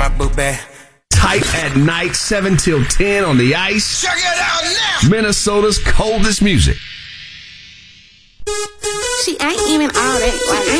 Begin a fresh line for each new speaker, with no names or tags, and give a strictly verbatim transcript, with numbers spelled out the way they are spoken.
rock book bag.
Tight at night, seven till ten on the ice.
Check it out now.
Minnesota's coldest music.
She ain't even all that. Like,